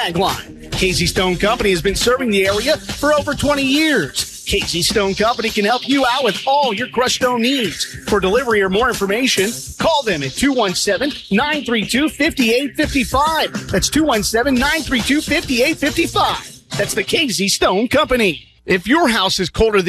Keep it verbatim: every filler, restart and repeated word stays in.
tagline. Casey Stone Company has been serving the area for over twenty years. Casey Stone Company can help you out with all your crushed stone needs. For delivery or more information, call them at two one seven, nine three two, five eight five five. That's two one seven, nine three two, five eight five five. That's the Casey Stone Company. If your house is colder than